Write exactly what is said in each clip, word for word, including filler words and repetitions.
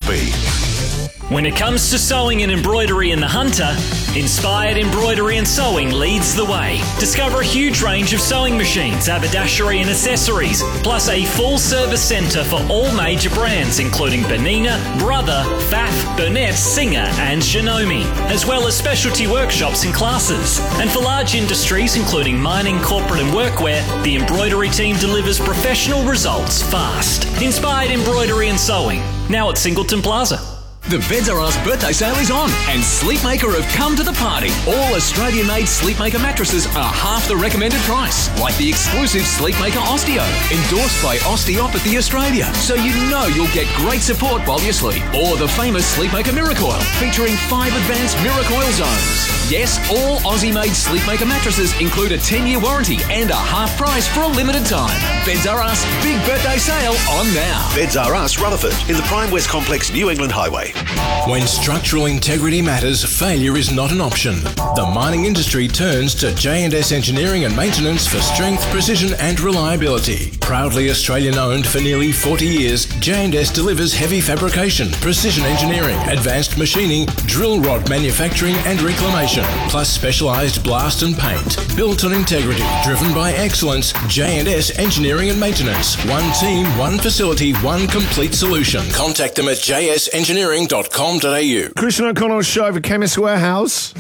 be. When it comes to sewing and embroidery in the Hunter, Inspired Embroidery and Sewing leads the way. Discover a huge range of sewing machines, haberdashery and accessories, plus a full-service centre for all major brands including Bernina, Brother, Pfaff, Burnett, Singer and Janome, as well as specialty workshops and classes. And for large industries including mining, corporate and workwear, the embroidery team delivers professional results fast. Inspired Embroidery and Sewing, now at Singleton Plaza. The Beds R Us birthday sale is on, and Sleepmaker have come to the party. All Australian-made Sleepmaker mattresses are half the recommended price, like the exclusive Sleepmaker Osteo, endorsed by Osteopathy Australia, so you know you'll get great support while you sleep. Or the famous Sleepmaker Miracoil, featuring five advanced Miracoil zones. Yes, all Aussie-made Sleepmaker mattresses include a ten-year warranty and a half price for a limited time. Beds R Us big birthday sale on now. Beds R Us, Rutherford, in the Prime West Complex, New England Highway. When structural integrity matters, failure is not an option. The mining industry turns to J and S Engineering and Maintenance for strength, precision and reliability. Proudly Australian-owned for nearly forty years, J and S delivers heavy fabrication, precision engineering, advanced machining, drill rod manufacturing and reclamation, plus specialised blast and paint. Built on integrity, driven by excellence, J and S Engineering and Maintenance. One team, one facility, one complete solution. Contact them at j s engineering dot com dot a u. Christian O'Connell's show for Chemist Warehouse.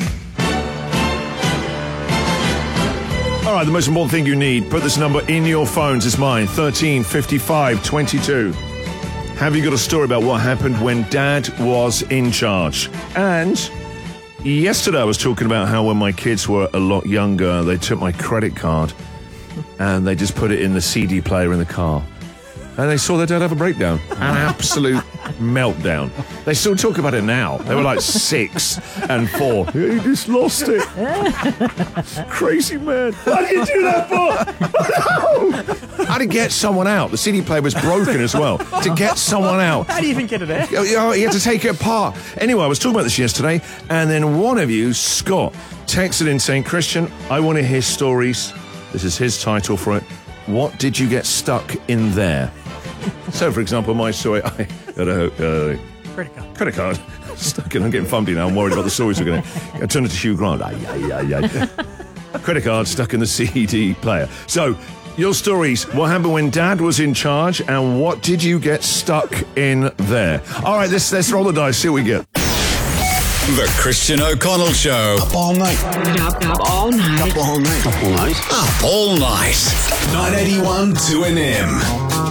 All right, the most important thing you need, put this number in your phones. It's mine, thirteen fifty-five twenty-two. Have you got a story about what happened when Dad was in charge? And yesterday I was talking about how when my kids were a lot younger, they took my credit card and they just put it in the C D player in the car. And they saw their dad have a breakdown. An absolute meltdown. They still talk about it now. They were like six and four. He just lost it. Crazy man. Why did you do that for? No! How to get someone out? The C D player was broken as well. To get someone out. How do you even get it there? You know, you had to take it apart. Anyway, I was talking about this yesterday, and then one of you, Scott, texted in saying, Christian, I want to hear stories. This is his title for it. What did you get stuck in there? So, for example, my story, I got a uh, credit card. Credit card. Stuck in. I'm getting fumby now. I'm worried about the stories we're going to. I turned it to Hugh Grant. Ay, ay, ay, ay. Credit card stuck in the C D player. So, your stories. What happened when Dad was in charge, and what did you get stuck in there? All right, let's let's roll the dice. See what we get. The Christian O'Connell Show. Up all night. Up, up all night. Up all night. Up all night. Up all night. nine eighty-one two N M.